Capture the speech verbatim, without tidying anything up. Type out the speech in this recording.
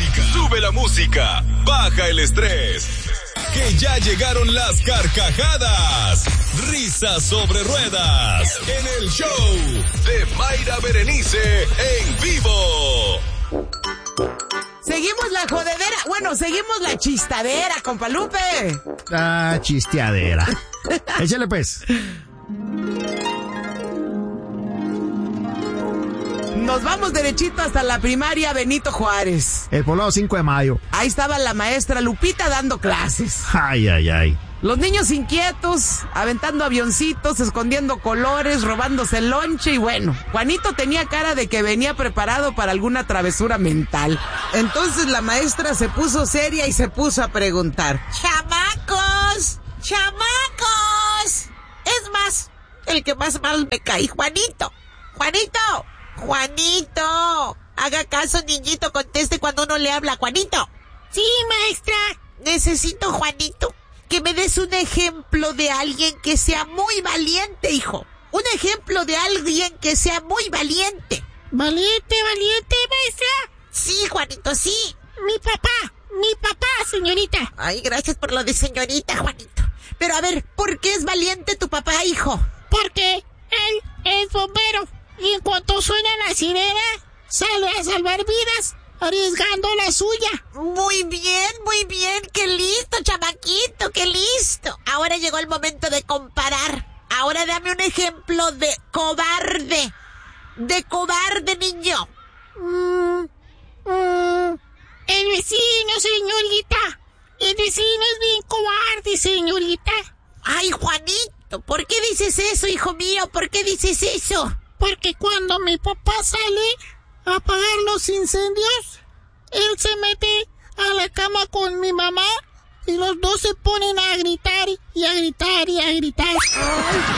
sube la música, baja el estrés, que ya llegaron las carcajadas, risas sobre ruedas, en el show de Mayra Berenice en vivo. Seguimos la jodedera, bueno, seguimos la chistadera, compa Lupe. Ah, chisteadera. Échale pues. Nos vamos derechito hasta la primaria Benito Juárez. El poblado cinco de mayo. Ahí estaba la maestra Lupita dando clases. Ay, ay, ay. Los niños inquietos, aventando avioncitos, escondiendo colores, robándose el lonche y bueno, Juanito tenía cara de que venía preparado para alguna travesura mental. Entonces la maestra se puso seria y se puso a preguntar. ¡Chamacos! ¡Chamacos! Es más, el que más mal me cae, Juanito. ¡Juanito! ¡Juanito! Haga caso, niñito, conteste cuando uno le habla, Juanito. Sí, maestra. Necesito, Juanito, que me des un ejemplo de alguien que sea muy valiente, hijo. Un ejemplo de alguien que sea muy valiente. ¿Valiente, valiente, maestra? Sí, Juanito, sí. Mi papá, mi papá, señorita. Ay, gracias por lo de señorita, Juanito. Pero a ver, ¿por qué es valiente tu papá, hijo? Porque él es bombero. Y en cuanto suena la sirena, sale a salvar vidas, arriesgando la suya. Muy bien, muy bien. ¡Qué listo, chamaquito! ¡Qué listo! Ahora llegó el momento de comparar. Ahora dame un ejemplo de cobarde. De cobarde, niño. Mm, mm. El vecino, señorita. El vecino es bien cobarde, señorita. Ay, Juanito, ¿por qué dices eso, hijo mío? ¿Por qué dices eso? Porque cuando mi papá sale a apagar los incendios, él se mete a la cama con mi mamá y los dos se ponen a gritar y a gritar y a gritar.